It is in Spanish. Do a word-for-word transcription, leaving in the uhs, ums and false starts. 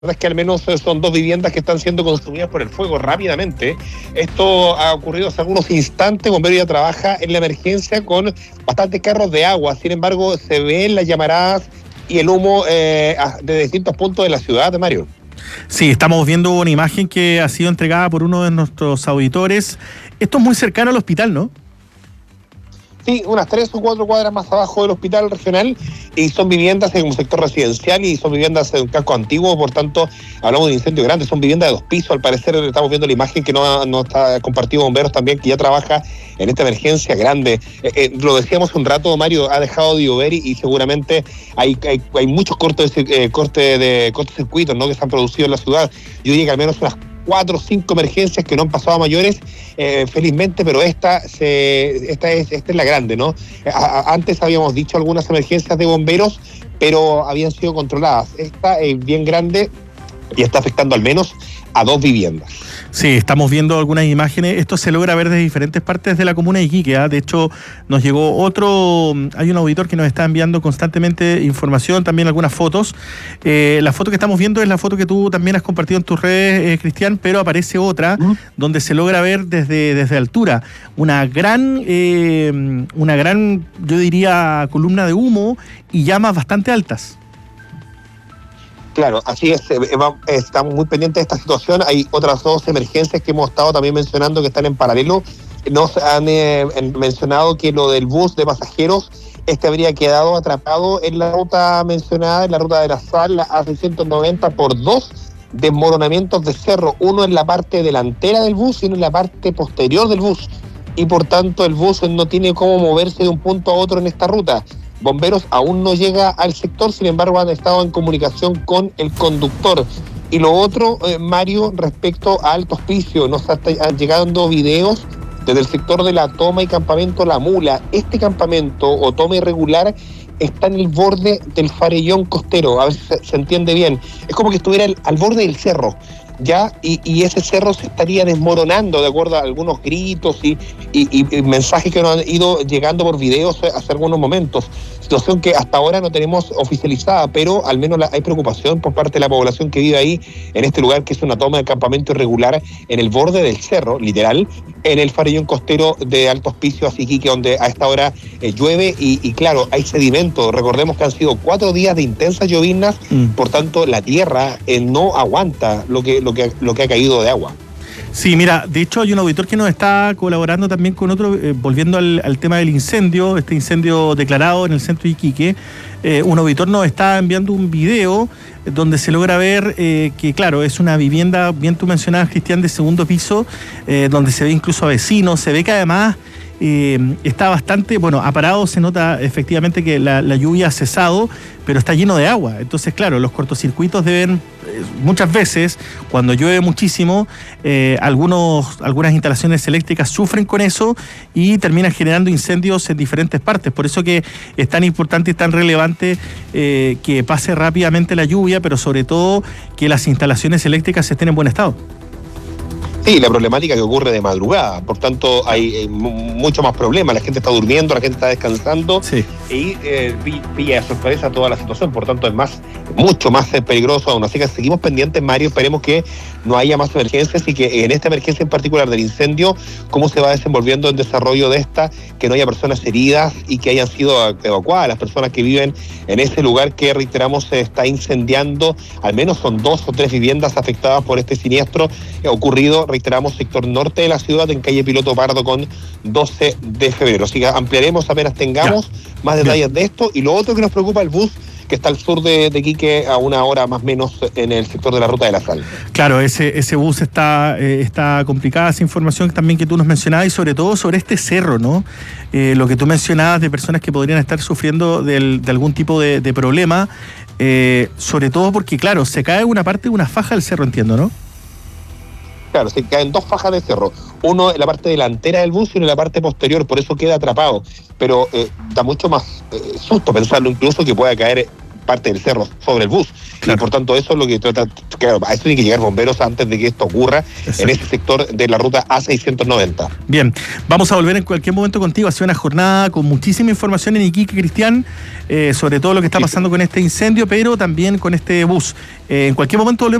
verdad es que al menos son dos viviendas que están siendo consumidas por el fuego rápidamente. Esto ha ocurrido hace algunos instantes. Bomberos ya trabaja en la emergencia con bastantes carros de agua. Sin embargo, se ven las llamaradas y el humo eh, de distintos puntos de la ciudad, Mario. Sí, estamos viendo una imagen que ha sido entregada por uno de nuestros auditores. Esto es muy cercano al hospital, ¿no? Sí, unas tres o cuatro cuadras más abajo del hospital regional, y son viviendas en un sector residencial y son viviendas en un casco antiguo. Por tanto, hablamos de un incendio grande. Son viviendas de dos pisos. Al parecer estamos viendo la imagen que no, no está compartido Bomberos también, que ya trabaja en esta emergencia grande. Eh, eh, lo decíamos un rato, Mario, ha dejado de llover y, y seguramente hay, hay, hay muchos cortes de, eh, corte de cortocircuitos, ¿no?, que se han producido en la ciudad. Yo diría que al menos unas cuatro o cinco emergencias que no han pasado a mayores, eh, felizmente, pero esta se, esta es esta es la grande, ¿no? A, a, antes habíamos dicho algunas emergencias de bomberos, pero habían sido controladas. Esta es bien grande y está afectando al menos a dos viviendas. Sí, estamos viendo algunas imágenes. Esto se logra ver desde diferentes partes de la comuna de Iquique, ¿eh? De hecho, nos llegó otro, hay un auditor que nos está enviando constantemente información, también algunas fotos. Eh, la foto que estamos viendo es la foto que tú también has compartido en tus redes, eh, Cristian, pero aparece otra ¿Mm? donde se logra ver desde, desde altura una gran, eh, una gran, yo diría, columna de humo y llamas bastante altas. Claro, así es, estamos muy pendientes de esta situación. Hay otras dos emergencias que hemos estado también mencionando que están en paralelo. Nos han eh, mencionado que lo del bus de pasajeros, este habría quedado atrapado en la ruta mencionada, en la ruta de la Sal, la A seiscientos noventa, por dos desmoronamientos de cerro, uno en la parte delantera del bus y uno en la parte posterior del bus. Y por tanto el bus no tiene cómo moverse de un punto a otro en esta ruta. Bomberos aún no llega al sector, sin embargo han estado en comunicación con el conductor. Y lo otro, eh, Mario, respecto a Alto Hospicio, nos han llegado videos desde el sector de la toma y campamento La Mula. Este campamento o toma irregular está en el borde del farellón costero, a ver si se, se entiende bien. Es como que estuviera el, al borde del cerro, ¿ya? Y, y ese cerro se estaría desmoronando, de acuerdo a algunos gritos y, y, y mensajes que nos han ido llegando por videos hace algunos momentos. Situación que hasta ahora no tenemos oficializada, pero al menos la, hay preocupación por parte de la población que vive ahí, en este lugar que es una toma de campamento irregular en el borde del cerro, literal, en el farellón costero de Alto Hospicio, así que donde a esta hora eh, llueve y, y claro, hay sedimento. Recordemos que han sido cuatro días de intensas llovinas, mm. por tanto la tierra eh, no aguanta lo que, lo que, lo que ha caído de agua. Sí, mira, de hecho hay un auditor que nos está colaborando también con otro, eh, volviendo al, al tema del incendio, este incendio declarado en el centro de Iquique. Eh, un auditor nos está enviando un video donde se logra ver eh, que, claro, es una vivienda, bien tú mencionabas, Cristian, de segundo piso, eh, donde se ve incluso a vecinos, se ve que además eh, está bastante, bueno, ha parado, se nota efectivamente que la, la lluvia ha cesado, pero está lleno de agua. Entonces, claro, los cortocircuitos deben, eh, muchas veces, cuando llueve muchísimo, eh, algunos, algunas instalaciones eléctricas sufren con eso y terminan generando incendios en diferentes partes. Por eso que es tan importante y tan relevante eh, que pase rápidamente la lluvia, pero sobre todo que las instalaciones eléctricas estén en buen estado. Sí, la problemática que ocurre de madrugada, por tanto hay, hay mucho más problemas, la gente está durmiendo, la gente está descansando, sí. y eh, pilla de sorpresa toda la situación, por tanto es más, mucho más peligroso aún. Así que seguimos pendientes, Mario, esperemos que no haya más emergencias y que en esta emergencia en particular del incendio, cómo se va desenvolviendo el desarrollo de esta, que no haya personas heridas y que hayan sido evacuadas las personas que viven en ese lugar que, reiteramos, se está incendiando. Al menos son dos o tres viviendas afectadas por este siniestro eh, ocurrido, reiteramos, sector norte de la ciudad, en calle Piloto Pardo con doce de febrero. Así que ampliaremos apenas tengamos ya. más detalles ya. de esto. Y lo otro que nos preocupa, el bus que está al sur de, de Iquique, a una hora más o menos en el sector de la Ruta de la Sal. Claro, ese, ese bus está, eh, está complicada, esa información también que tú nos mencionabas, y sobre todo sobre este cerro, ¿no? Eh, lo que tú mencionabas de personas que podrían estar sufriendo del, de algún tipo de, de problema, eh, sobre todo porque, claro, se cae una parte de una faja del cerro, entiendo, ¿no? Claro, se caen dos fajas de cerro, uno en la parte delantera del bus y uno en la parte posterior, por eso queda atrapado. Pero eh, da mucho más eh, susto pensarlo, incluso que pueda caer parte del cerro sobre el bus. Claro. Y por tanto eso es lo que trata, claro, a eso tienen que llegar bomberos antes de que esto ocurra. Exacto. En ese sector de la ruta A seiscientos noventa. Bien, vamos a volver en cualquier momento contigo. Ha sido una jornada con muchísima información en Iquique, Cristian, eh, sobre todo lo que está pasando con este incendio, pero también con este bus. Eh, en cualquier momento volvemos.